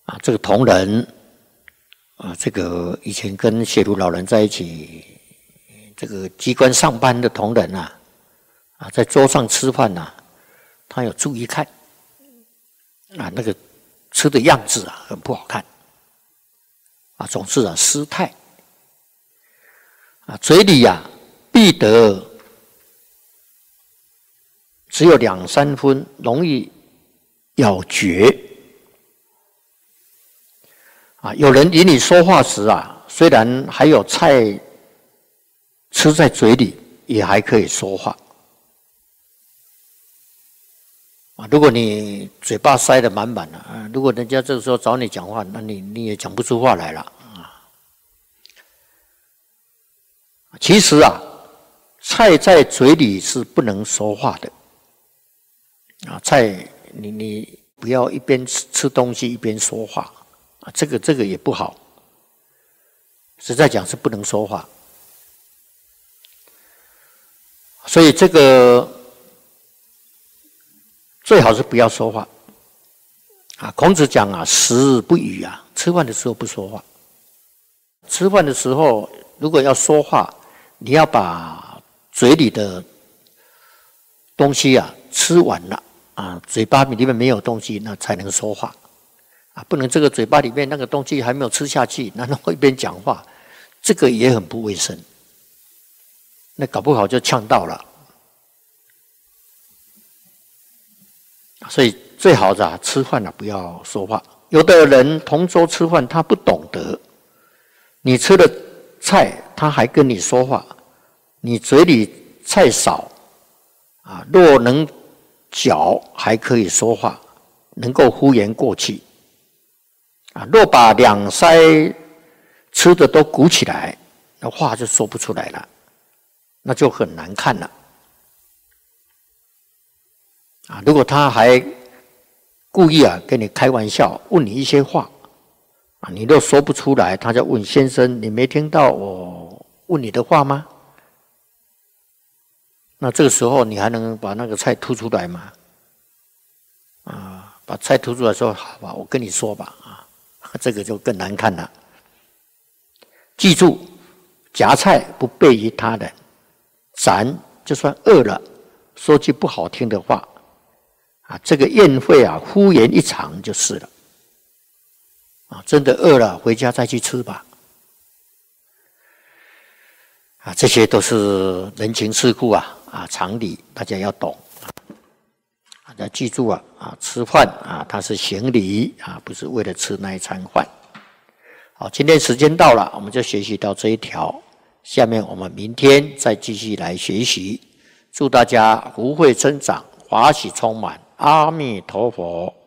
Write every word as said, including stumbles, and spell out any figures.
啊，这个同仁啊，这个以前跟学儒老人在一起，这个机关上班的同仁啊，啊，在桌上吃饭呐、啊，他有注意看，啊，那个吃的样子啊，很不好看，啊，总是啊失态，啊，嘴里啊必得只有两三分，容易咬嚼。啊，有人与你说话时啊，虽然还有菜吃在嘴里，也还可以说话。啊，如果你嘴巴塞得满满的，啊，如果人家这个时候找你讲话，那你你也讲不出话来了啊。其实啊，菜在嘴里是不能说话的。啊，菜你你不要一边吃吃东西一边说话。啊，这个这个也不好，实在讲是不能说话，所以这个最好是不要说话。啊，孔子讲啊，食不语啊，吃饭的时候不说话。吃饭的时候如果要说话，你要把嘴里的东西啊吃完了啊，嘴巴里面没有东西，那才能说话。啊，不能这个嘴巴里面那个东西还没有吃下去，然后一边讲话，这个也很不卫生。那搞不好就呛到了。所以最好的啊，吃饭啊不要说话。有的人同桌吃饭，他不懂得，你吃了菜，他还跟你说话，你嘴里菜少啊，若能嚼还可以说话，能够敷衍过去。啊，若把两腮吃的都鼓起来，那话就说不出来了，那就很难看了。啊，如果他还故意啊跟你开玩笑，问你一些话，啊，你若说不出来，他就问先生：“你没听到我问你的话吗？”那这个时候你还能把那个菜吐出来吗？啊，把菜吐出来说：“好吧，我跟你说吧。”啊。这个就更难看了。记住，夹菜不悖于他人，咱就算饿了，说句不好听的话，啊，这个宴会啊，敷衍一场就是了。啊，真的饿了，回家再去吃吧。啊，这些都是人情世故啊，啊，常理大家要懂。大家记住啊，啊，吃饭啊，它是行礼啊，不是为了吃那一餐饭。好，今天时间到了，我们就学习到这一条。下面我们明天再继续来学习。祝大家福慧增长，法喜充满。阿弥陀佛。